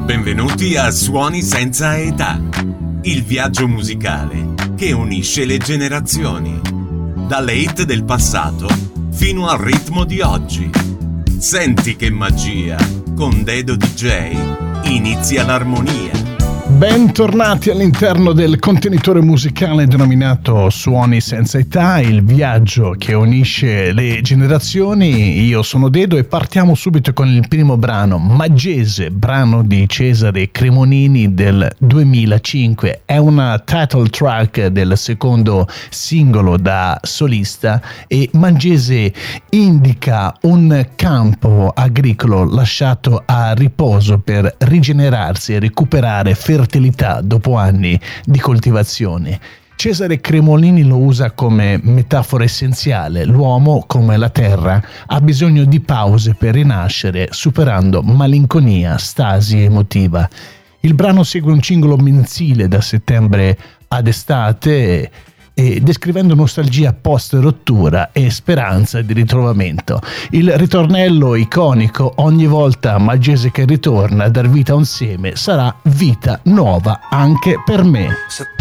Benvenuti a Suoni senza età, il viaggio musicale che unisce le generazioni, dalle hit del passato fino al ritmo di oggi. Senti che magia, con Dedo DJ inizia l'armonia. Bentornati all'interno del contenitore musicale denominato Suoni senza età, il viaggio che unisce le generazioni. Io sono Dedo e partiamo subito con il primo brano, Maggese, brano di Cesare Cremonini del 2005. È una title track del secondo singolo da solista e Maggese indica un campo agricolo lasciato a riposo per rigenerarsi e recuperare fertilità dopo anni di coltivazione. Cesare Cremonini lo usa come metafora essenziale. L'uomo, come la terra, ha bisogno di pause per rinascere, superando malinconia, stasi emotiva. Il brano segue un ciclo mensile da settembre ad estate e descrivendo nostalgia post rottura e speranza di ritrovamento. Il ritornello iconico: ogni volta Maggese che ritorna a dar vita a un seme sarà vita nuova anche per me.